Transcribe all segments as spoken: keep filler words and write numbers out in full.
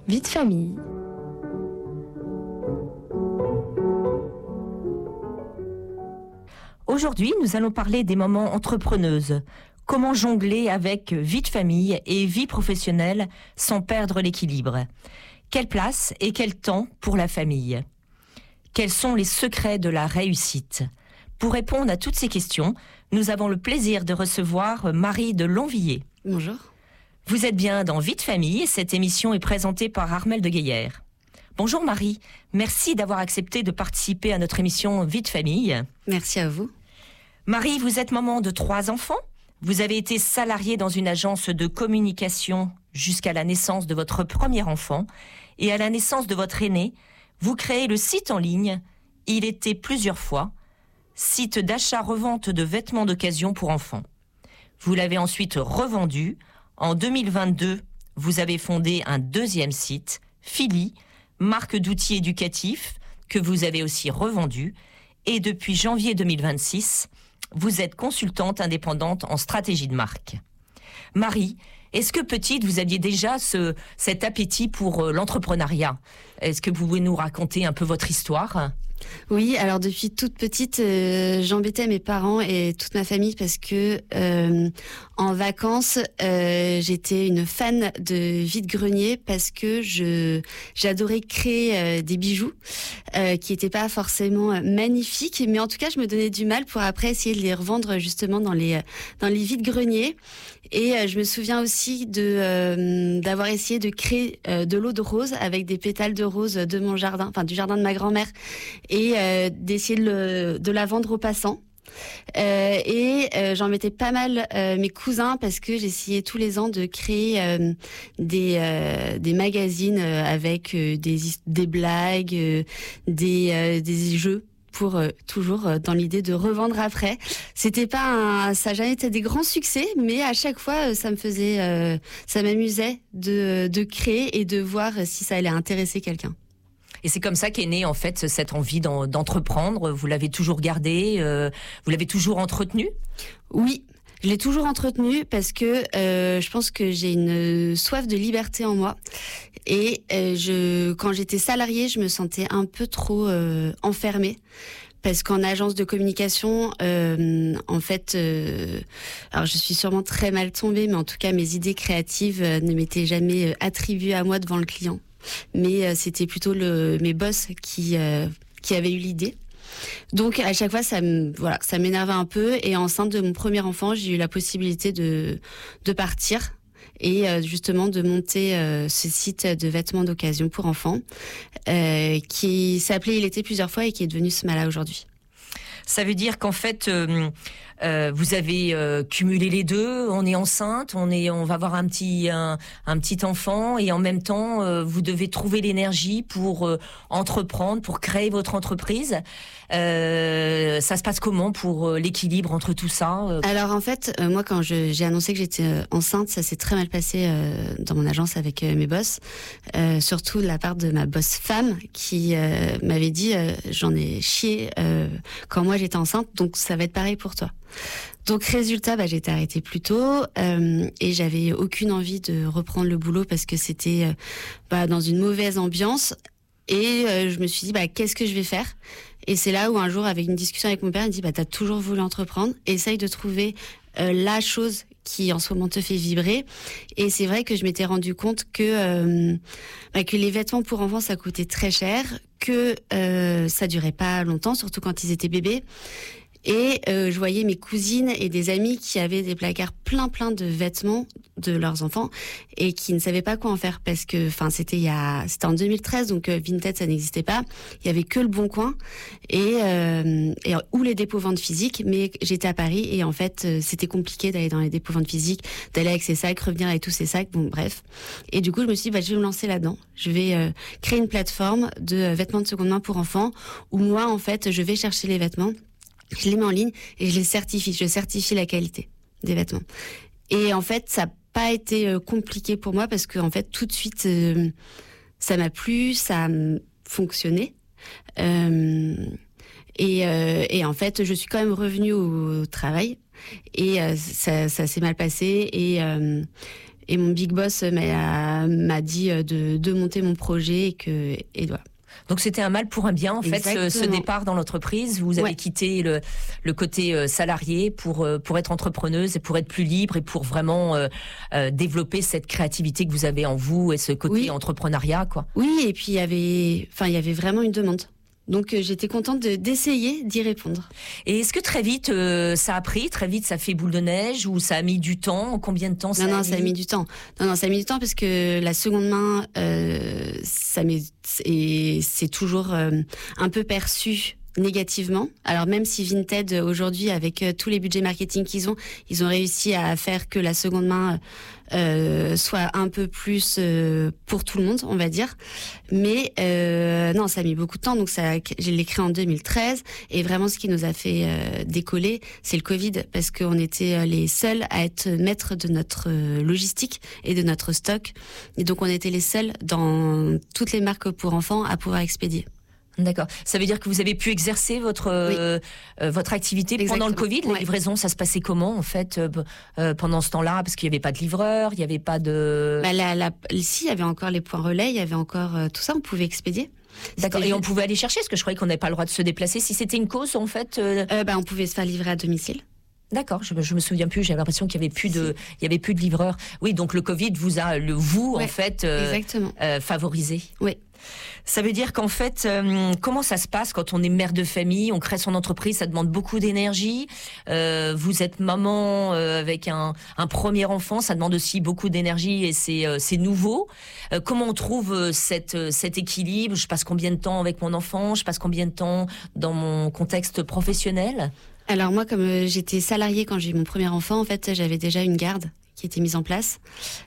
Vie de famille. Aujourd'hui, nous allons parler des moments entrepreneuses. Comment jongler avec vie de famille et vie professionnelle sans perdre l'équilibre? Quelle place et quel temps pour la famille? Quels sont les secrets de la réussite? Pour répondre à toutes ces questions, nous avons le plaisir de recevoir Marie de Longvilliers. Bonjour. Vous êtes bien dans Vie de famille. Cette émission est présentée par Armelle de Gaillère. Bonjour Marie, merci d'avoir accepté de participer à notre émission Vie de famille. Merci à vous. Marie, vous êtes maman de trois enfants. Vous avez été salariée dans une agence de communication jusqu'à la naissance de votre premier enfant. Et à la naissance de votre aîné, vous créez le site en ligne « Il était plusieurs fois », site d'achat-revente de vêtements d'occasion pour enfants. Vous l'avez ensuite revendu. En deux mille vingt-deux, vous avez fondé un deuxième site, Philly, marque d'outils éducatifs que vous avez aussi revendu. Et depuis janvier deux mille vingt-six, vous êtes consultante indépendante en stratégie de marque. Marie, est-ce que petite, vous aviez déjà ce, cet appétit pour l'entrepreneuriat? Est-ce que vous pouvez nous raconter un peu votre histoire? Oui, alors depuis toute petite, euh, j'embêtais mes parents et toute ma famille parce que euh, en vacances, euh, j'étais une fan de vide-grenier parce que je j'adorais créer euh, des bijoux euh, qui n'étaient pas forcément magnifiques, mais en tout cas, je me donnais du mal pour après essayer de les revendre justement dans les dans les vide-greniers. Et euh, je me souviens aussi de euh, d'avoir essayé de créer euh, de l'eau de rose avec des pétales de rose de mon jardin, enfin du jardin de ma grand-mère, et euh, d'essayer de, le, de la vendre aux passants. Euh, et euh, j'en mettais pas mal euh, mes cousins parce que j'essayais tous les ans de créer euh, des euh, des magazines euh, avec euh, des des blagues, euh, des euh, des jeux. Pour euh, toujours euh, dans l'idée de revendre après. C'était pas un, ça n'a jamais été des grands succès, mais à chaque fois euh, ça me faisait, euh, ça m'amusait de de créer et de voir si ça allait intéresser quelqu'un. Et c'est comme ça qu'est née en fait cette envie d'en, d'entreprendre. Vous l'avez toujours gardée, euh, vous l'avez toujours entretenue? Oui. Je l'ai toujours entretenu parce que euh, je pense que j'ai une soif de liberté en moi. Et euh, je, quand j'étais salariée, je me sentais un peu trop euh, enfermée. Parce qu'en agence de communication, euh, en fait, euh, alors je suis sûrement très mal tombée, mais en tout cas, mes idées créatives euh, ne m'étaient jamais euh, attribuées à moi devant le client. Mais euh, c'était plutôt le, mes boss qui, euh, qui avaient eu l'idée. Donc à chaque fois ça me voilà, ça m'énervait un peu, et enceinte de mon premier enfant, j'ai eu la possibilité de de partir et euh, justement de monter euh, ce site de vêtements d'occasion pour enfants euh, qui s'appelait Il était plusieurs fois et qui est devenu Smala aujourd'hui. Ça veut dire qu'en fait euh, euh, vous avez euh, cumulé les deux. On est enceinte, on est, on va avoir un petit, un, un petit enfant, et en même temps, euh, vous devez trouver l'énergie pour euh, entreprendre, pour créer votre entreprise. Euh, ça se passe comment pour euh, l'équilibre entre tout ça? Alors en fait, euh, moi quand je, j'ai annoncé que j'étais euh, enceinte, ça s'est très mal passé euh, dans mon agence avec euh, mes boss, euh, surtout de la part de ma boss femme qui euh, m'avait dit euh, j'en ai chié euh, quand moi j'étais enceinte, donc ça va être pareil pour toi. Donc résultat, bah, j'ai été arrêtée plus tôt euh, et j'avais aucune envie de reprendre le boulot parce que c'était euh, bah, dans une mauvaise ambiance. Et euh, je me suis dit, bah, qu'est-ce que je vais faire? Et c'est là où un jour, avec une discussion avec mon père, il me dit, bah, t'as toujours voulu entreprendre, essaye de trouver euh, la chose qui en ce moment te fait vibrer. Et c'est vrai que je m'étais rendu compte que euh, bah, que les vêtements pour enfants, ça coûtait très cher, que euh, ça durait pas longtemps, surtout quand ils étaient bébés. Et euh, je voyais mes cousines et des amis qui avaient des placards plein plein de vêtements de leurs enfants et qui ne savaient pas quoi en faire parce que, enfin, c'était il y a, c'était en deux mille treize, donc euh, Vinted ça n'existait pas. Il y avait que le Bon Coin et, euh, et ou les dépôts ventes physiques. Mais j'étais à Paris et en fait euh, c'était compliqué d'aller dans les dépôts ventes physiques, d'aller avec ses sacs, revenir avec tous ces sacs. Bon bref. Et du coup je me suis dit bah je vais me lancer là-dedans. Je vais euh, créer une plateforme de euh, vêtements de seconde main pour enfants où moi en fait je vais chercher les vêtements. Je les mets en ligne et je les certifie. Je certifie la qualité des vêtements. Et en fait, ça n'a pas été euh, compliqué pour moi parce que en fait, tout de suite, euh, ça m'a plu, ça a fonctionné. Euh, et, euh, et en fait, je suis quand même revenue au, au travail et euh, ça, ça s'est mal passé. Et, euh, Et mon big boss m'a, m'a dit de, de monter mon projet et que et voilà. Donc c'était un mal pour un bien en fait ce, ce départ dans l'entreprise. Vous avez ouais. quitté le, le côté euh, salarié pour euh, pour être entrepreneuse et pour être plus libre et pour vraiment euh, euh, développer cette créativité que vous avez en vous et ce côté oui. entrepreneuriat quoi. Oui, et puis il y avait enfin il y avait vraiment une demande. Donc euh, j'étais contente de, d'essayer d'y répondre. Et est-ce que très vite euh, ça a pris, très vite ça fait boule de neige ou ça a mis du temps? Combien de temps ça non, a non, mis? ça a mis du temps. Non, non, ça a mis du temps parce que la seconde main, euh, ça met, et c'est toujours euh, un peu perçu négativement. Alors même si Vinted aujourd'hui avec euh, tous les budgets marketing qu'ils ont, ils ont réussi à faire que la seconde main euh, soit un peu plus euh, pour tout le monde, on va dire. Mais euh, non, ça a mis beaucoup de temps. Donc ça, je l'ai créé en deux mille treize et vraiment ce qui nous a fait euh, décoller, c'est le Covid parce qu'on était les seuls à être maîtres de notre euh, logistique et de notre stock. Et donc on était les seuls dans toutes les marques pour enfants à pouvoir expédier. D'accord. Ça veut dire que vous avez pu exercer votre oui. euh, votre activité Exactement. Pendant le Covid. La ouais. livraison, ça se passait comment en fait euh, pendant ce temps-là? Parce qu'il n'y avait pas de livreur, il n'y avait pas de. Bah, la, la, si, il y avait encore les points relais, il y avait encore euh, tout ça. On pouvait expédier. D'accord. C'était... Et on pouvait aller chercher, parce que je croyais qu'on n'avait pas le droit de se déplacer. Si c'était une cause, en fait. Euh... Euh, bah, on pouvait se faire livrer à domicile. D'accord, je, je me souviens plus. J'avais l'impression qu'il y avait plus de, il y avait plus de livreurs. Oui, donc le Covid vous a, le vous ouais, en fait, euh, euh, favorisé. Oui. Ça veut dire qu'en fait, euh, comment ça se passe quand on est mère de famille, on crée son entreprise, ça demande beaucoup d'énergie. Euh, vous êtes maman euh, avec un, un premier enfant, ça demande aussi beaucoup d'énergie et c'est, euh, c'est nouveau. Euh, comment on trouve euh, cette, euh, cet équilibre? Je passe combien de temps avec mon enfant? Je passe combien de temps dans mon contexte professionnel? Alors moi, comme euh, j'étais salariée quand j'ai eu mon premier enfant, en fait, j'avais déjà une garde qui était mise en place.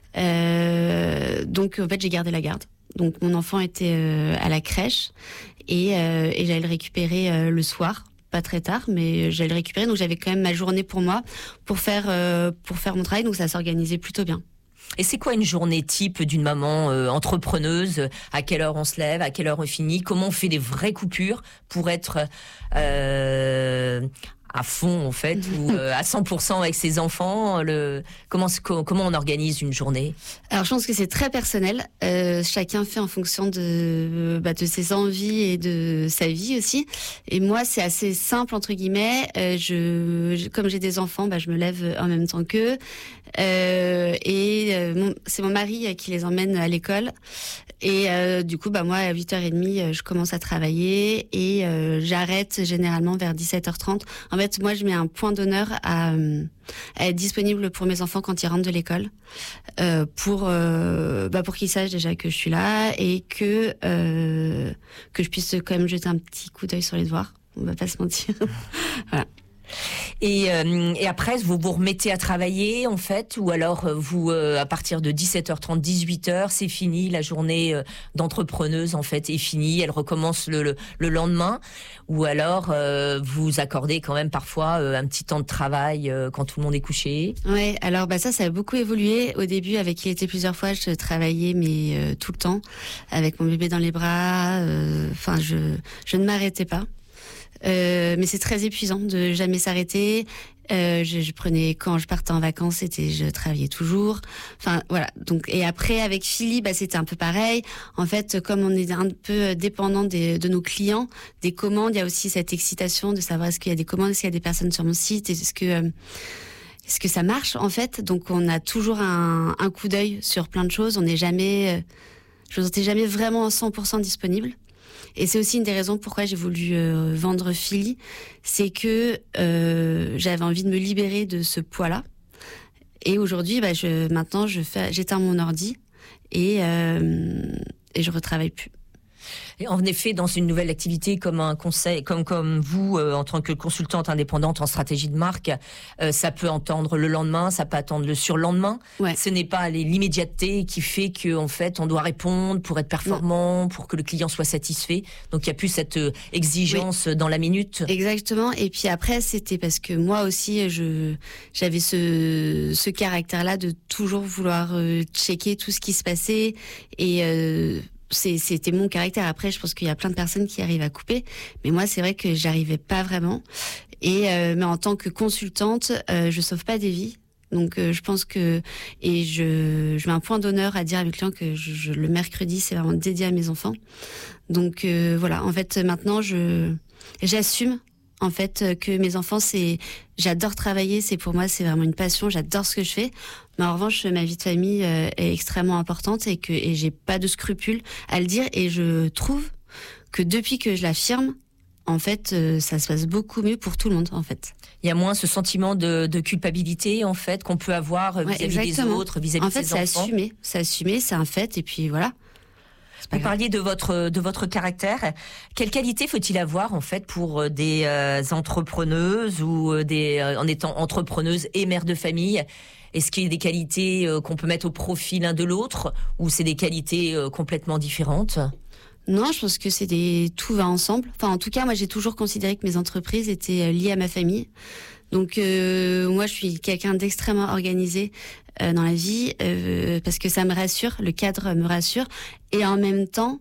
Euh, donc en fait, j'ai gardé la garde. Donc mon enfant était euh, à la crèche et, euh, et j'allais le récupérer euh, le soir, pas très tard, mais j'allais le récupérer. Donc j'avais quand même ma journée pour moi, pour faire euh, pour faire mon travail. Donc ça s'organisait plutôt bien. Et c'est quoi une journée type d'une maman euh, entrepreneuse? À quelle heure on se lève? À quelle heure on finit? Comment on fait des vraies coupures pour être euh, à fond en fait ou euh, à cent pour cent avec ses enfants? Le comment comment on organise une journée? Alors je pense que c'est très personnel. Euh, chacun fait en fonction de bah, de ses envies et de sa vie aussi. Et moi c'est assez simple entre guillemets. Euh, je, je comme j'ai des enfants, bah, je me lève en même temps qu'eux. Euh, et euh, mon, c'est mon mari qui les emmène à l'école. Et euh, du coup, bah moi à huit heures trente, je commence à travailler et euh, j'arrête généralement vers dix-sept heures trente. En fait, moi je mets un point d'honneur à, à être disponible pour mes enfants quand ils rentrent de l'école, euh, pour euh, bah pour qu'ils sachent déjà que je suis là et que euh, que je puisse quand même jeter un petit coup d'œil sur les devoirs. On va pas se mentir. Voilà. Et, euh, et après, vous vous remettez à travailler, en fait, ou alors vous, euh, à partir de dix-sept heures trente, dix-huit heures, c'est fini, la journée euh, d'entrepreneuse, en fait, est finie, elle recommence le, le, le lendemain, ou alors euh, vous accordez quand même parfois euh, un petit temps de travail euh, quand tout le monde est couché? Ouais, alors bah ça, ça a beaucoup évolué. Au début, avec Il était plusieurs fois, je travaillais, mais euh, tout le temps, avec mon bébé dans les bras, enfin, euh, je, je ne m'arrêtais pas. Euh, mais c'est très épuisant de jamais s'arrêter. Euh, je, je prenais quand je partais en vacances, c'était je travaillais toujours. Enfin voilà. Donc et après avec Philly, bah c'était un peu pareil. En fait, comme on est un peu dépendant des, de nos clients, des commandes, il y a aussi cette excitation de savoir est-ce qu'il y a des commandes, est-ce qu'il y a des personnes sur mon site, est-ce que euh, est-ce que ça marche en fait. Donc on a toujours un, un coup d'œil sur plein de choses. On n'est jamais, euh, je n'étais jamais vraiment à cent pour cent disponible. Et c'est aussi une des raisons pourquoi j'ai voulu euh, vendre Philly, c'est que euh, j'avais envie de me libérer de ce poids-là. Et aujourd'hui, bah, je, maintenant, je fais, j'éteins mon ordi et, euh, et je retravaille plus. Et en effet, dans une nouvelle activité comme un conseil, comme comme vous, euh, en tant que consultante indépendante en stratégie de marque, euh, ça peut entendre le lendemain, ça peut attendre le surlendemain. Ouais. Ce n'est pas l'immédiateté qui fait que en fait on doit répondre pour être performant, non. Pour que le client soit satisfait. Donc il y a plus cette euh, exigence oui. Dans la minute. Exactement. Et puis après, c'était parce que moi aussi, je j'avais ce ce caractère-là de toujours vouloir euh, checker tout ce qui se passait et euh, C'est, c'était mon caractère. Après, je pense qu'il y a plein de personnes qui arrivent à couper, mais moi, c'est vrai que j'arrivais pas vraiment. Et euh, mais en tant que consultante, euh, je sauve pas des vies. Donc euh, je pense que et je je mets un point d'honneur à dire à mes clients que je, je, le mercredi c'est vraiment dédié à mes enfants. Donc euh, voilà, en fait maintenant je j'assume en fait que mes enfants c'est j'adore travailler, c'est pour moi c'est vraiment une passion, j'adore ce que je fais. Mais en revanche ma vie de famille euh, est extrêmement importante et que et j'ai pas de scrupules à le dire et je trouve que depuis que je l'affirme, en fait, euh, ça se passe beaucoup mieux pour tout le monde, en fait. Il y a moins ce sentiment de, de culpabilité, en fait, qu'on peut avoir vis-à-vis ouais, des autres, vis-à-vis en fait, de ses enfants. En fait, c'est assumé, c'est assumé, c'est un fait, et puis voilà. Vous parliez de votre de votre caractère. Quelle qualité faut-il avoir, en fait, pour des euh, entrepreneuses ou des euh, en étant entrepreneuse et mère de famille? Est-ce qu'il y a des qualités euh, qu'on peut mettre au profit l'un de l'autre, ou c'est des qualités euh, complètement différentes? Non, je pense que c'est des tout va ensemble. Enfin, en tout cas, moi, j'ai toujours considéré que mes entreprises étaient liées à ma famille. Donc, euh, moi, je suis quelqu'un d'extrêmement organisé euh, dans la vie euh, parce que ça me rassure, le cadre me rassure. Et en même temps,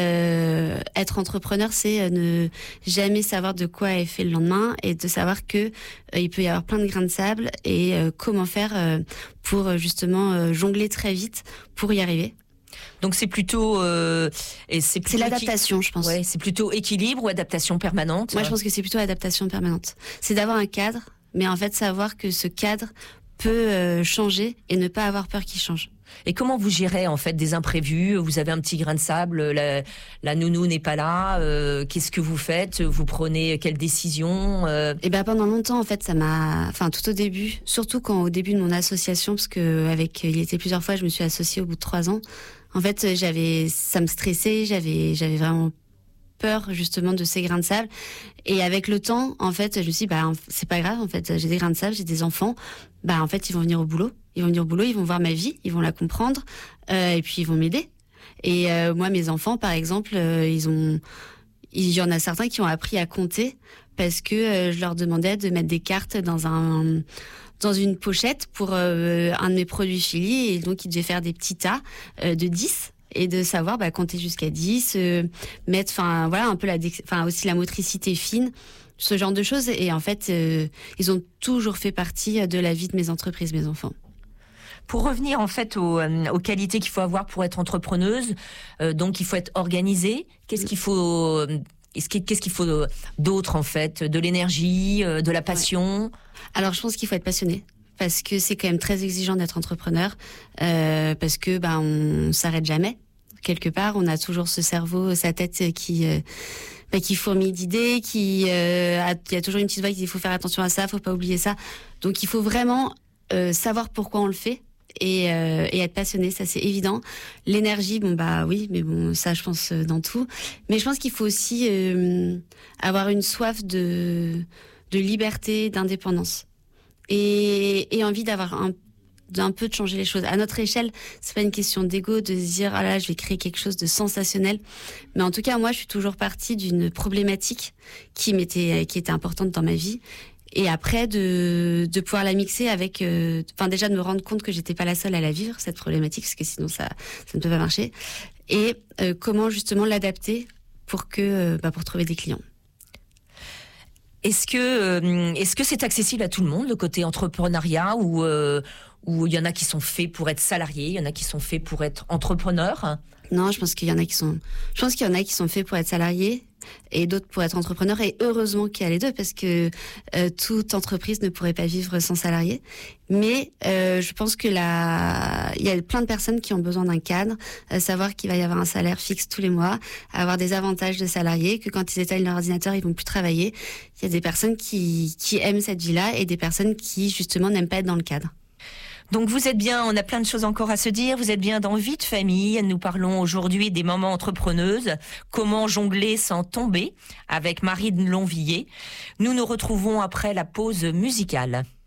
euh, être entrepreneur, c'est ne jamais savoir de quoi est fait le lendemain et de savoir que euh, il peut y avoir plein de grains de sable et euh, comment faire euh, pour justement euh, jongler très vite pour y arriver. Donc c'est plutôt euh, et c'est plutôt c'est l'adaptation, équi... je pense. Ouais, c'est plutôt équilibre ou adaptation permanente. Moi, je pense que c'est plutôt adaptation permanente. C'est d'avoir un cadre, mais en fait savoir que ce cadre peut euh, changer et ne pas avoir peur qu'il change. Et comment vous gérez en fait des imprévus? Vous avez un petit grain de sable, la, la nounou n'est pas là. Euh, qu'est-ce que vous faites? Vous prenez quelle décision? euh... Et ben pendant longtemps en fait ça m'a, enfin tout au début, surtout quand au début de mon association, parce que avec il était plusieurs fois, je me suis associée au bout de trois ans. En fait, j'avais, ça me stressait, j'avais, j'avais vraiment peur justement de ces grains de sable. Et avec le temps, en fait, je me suis dit, bah, c'est pas grave, en fait, j'ai des grains de sable, j'ai des enfants, bah, en fait, ils vont venir au boulot, ils vont venir au boulot, ils vont voir ma vie, ils vont la comprendre, euh, et puis ils vont m'aider. Et euh, moi, mes enfants, par exemple, euh, ils ont, il y en a certains qui ont appris à compter parce que euh, je leur demandais de mettre des cartes dans un dans une pochette pour euh, un de mes produits Philly, et donc ils devaient faire des petits tas euh, de dix et de savoir bah, compter jusqu'à dix, euh, mettre, enfin voilà, un peu la, enfin aussi la motricité fine, ce genre de choses. Et en fait, euh, ils ont toujours fait partie de la vie de mes entreprises, mes enfants. Pour revenir en fait aux, aux qualités qu'il faut avoir pour être entrepreneuse, euh, donc il faut être organisée. Qu'est-ce qu'il faut Qu'est-ce qu'il faut d'autre en fait? De l'énergie, de la passion? Ouais. Alors je pense qu'il faut être passionné parce que c'est quand même très exigeant d'être entrepreneur euh, parce que bah on s'arrête jamais. Quelque part, on a toujours ce cerveau, sa tête qui euh, bah, qui fourmille d'idées, qui euh, a, il y a toujours une petite voix qui dit il faut faire attention à ça, faut pas oublier ça. Donc il faut vraiment euh, savoir pourquoi on le fait. Et, euh, et être passionné, ça c'est évident. L'énergie, bon bah oui, mais bon ça je pense dans tout. Mais je pense qu'il faut aussi euh, avoir une soif de de liberté, d'indépendance et, et envie d'avoir un d'un peu de changer les choses. À notre échelle, c'est pas une question d'ego de se dire ah là je vais créer quelque chose de sensationnel. Mais en tout cas moi je suis toujours partie d'une problématique qui m'était qui était importante dans ma vie. Et après de de pouvoir la mixer avec, euh, enfin déjà de me rendre compte que j'étais pas la seule à la vivre cette problématique parce que sinon ça ça ne peut pas marcher. Et euh, comment justement l'adapter pour que euh, bah, pour trouver des clients. Est-ce que euh, est-ce que c'est accessible à tout le monde le côté entrepreneuriat ou euh, ou il y en a qui sont faits pour être salariés, il y en a qui sont faits pour être entrepreneurs? Non, je pense qu'il y en a qui sont je pense qu'il y en a qui sont faits pour être salariés et d'autres pour être entrepreneurs, et heureusement qu'il y a les deux parce que euh, toute entreprise ne pourrait pas vivre sans salariés. Mais euh, je pense que la il y a plein de personnes qui ont besoin d'un cadre, euh, savoir qu'il va y avoir un salaire fixe tous les mois, avoir des avantages de salariés, que quand ils éteignent leur ordinateur, ils vont plus travailler. Il y a des personnes qui qui aiment cette vie-là et des personnes qui justement n'aiment pas être dans le cadre. Donc vous êtes bien, on a plein de choses encore à se dire, vous êtes bien dans Vie de famille. Nous parlons aujourd'hui des mamans entrepreneuses, comment jongler sans tomber, avec Marine Lonvilliers. Nous nous retrouvons après la pause musicale.